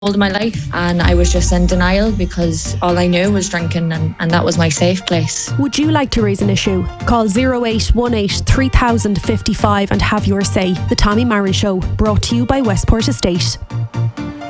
of my life, and I was just in denial because all I knew was drinking, and that was my safe place. Would you like to raise an issue? Call 0818 3055 and have your say. The Tommy Marin Show, brought to you by Westport Estate.